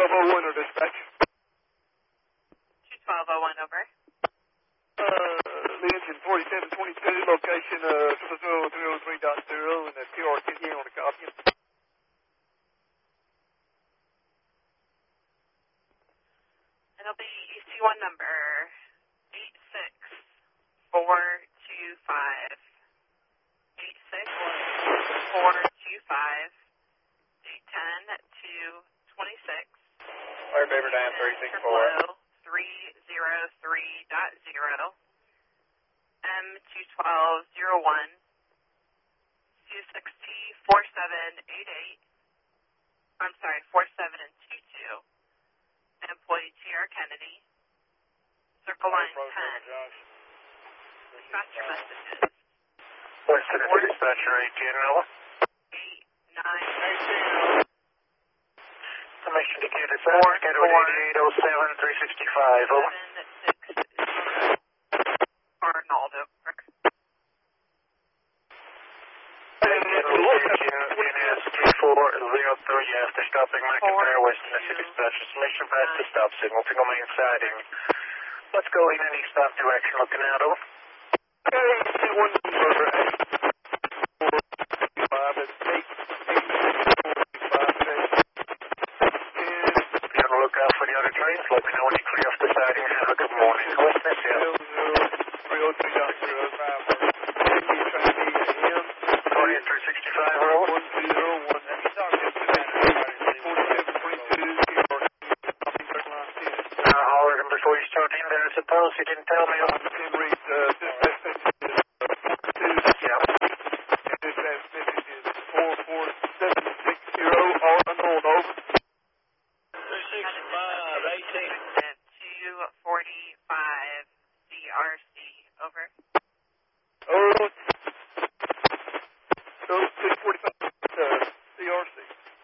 1201 or dispatch. 21201 over. The engine 4722, location 00303.0, and the QR kit here on the copy. It'll be EC1 number 86425. 86425. 810 to 26. Fire Beaver Dam 364. 303.0. M21201. C60 4788. I'm sorry, 4722. Employee TR Kennedy. Circle line 10. Dispatcher messages. What's the dispatcher 8 9. Information indicated, scheduled 8807 365. Over. 760 Arnaldo. NS 3403 after stopping McIntyre West Mississippi Dispatch. Mission past the stop signal. Single main siding. Let's go in any stop direction looking out. Over. Okay, one number 845 is 8. Be on the lookout for the other trains. Let me know when you clear off the siding. Have a good morning. West Mississippi. 365 over. 101. Holler, and before you start in there, I suppose you didn't tell me. Yeah. Dispatch message is 44760, all unknown, over. 365, 18. 245 CRC, over. Oh, so 245 CRC.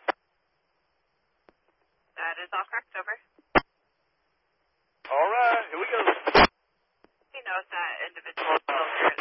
That is all correct, over. All right, here we go. You know if that individual is still here